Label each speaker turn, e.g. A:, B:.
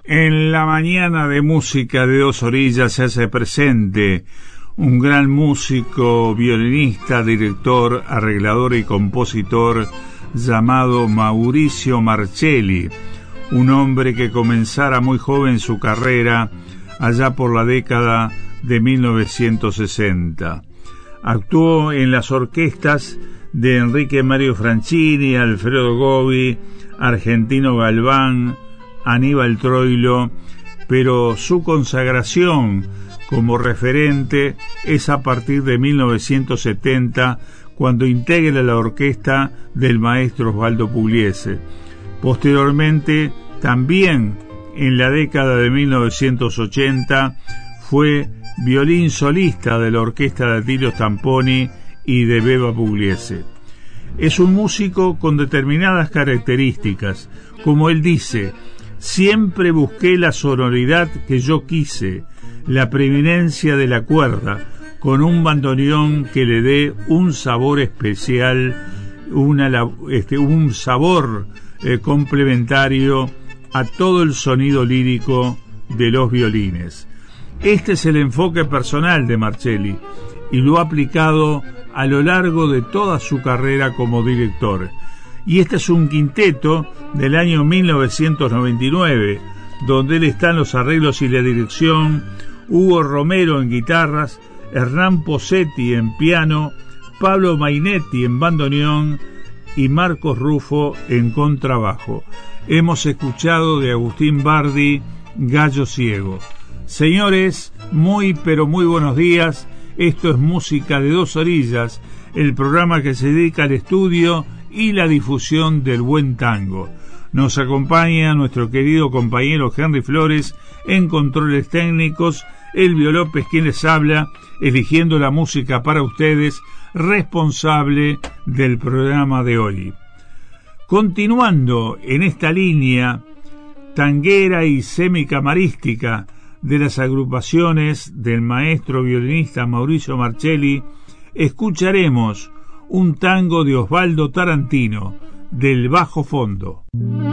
A: En la mañana de música de Dos Orillas se hace presente un gran músico, violinista, director, arreglador y compositor llamado Mauricio Marcelli, un hombre que comenzara muy joven su carrera allá por la década de 1960. Actuó en las orquestas de Enrique Mario Franchini, Alfredo Gobi, Argentino Galván, Aníbal Troilo, pero su consagración como referente es a partir de 1970, cuando integra la orquesta del maestro Osvaldo Pugliese. Posteriormente, también en la década de 1980, fue violín solista de la orquesta de Atilio Stamponi y de Beba Pugliese. Es un músico con determinadas características. Como él dice: siempre busqué la sonoridad que yo quise, la preeminencia de la cuerda, con un bandoneón que le dé un sabor especial, un sabor complementario a todo el sonido lírico de los violines. Este es el enfoque personal de Marcelli y lo ha aplicado a lo largo de toda su carrera como director. Y este es un quinteto del año 1999, donde él está en los arreglos y la dirección, Hugo Romero en guitarras, Hernán Posetti en piano, Pablo Mainetti en bandoneón y Marcos Rufo en contrabajo. Hemos escuchado de Agustín Bardi, Gallo Ciego. Señores, muy pero muy buenos días. Esto es Música de Dos Orillas, el programa que se dedica al estudio y la difusión del buen tango. Nos acompaña nuestro querido compañero Henry Flores en controles técnicos, Elvio López quien les habla, eligiendo la música para ustedes, responsable del programa de hoy. Continuando en esta línea tanguera y semicamarística de las agrupaciones del maestro violinista Mauricio Marcelli, escucharemos un tango de Osvaldo Tarantino, Del Bajo Fondo.